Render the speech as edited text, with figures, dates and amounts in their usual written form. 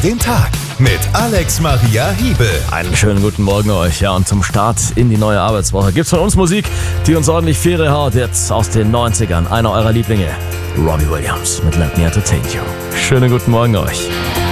den Tag mit Alex Maria Hiebel. Einen schönen guten Morgen euch. Ja, und zum Start in die neue Arbeitswoche gibt's von uns Musik, die uns ordentlich Fehde haut. Jetzt aus den 90ern. Einer eurer Lieblinge, Robbie Williams mit Let Me Entertain You. Schönen guten Morgen euch.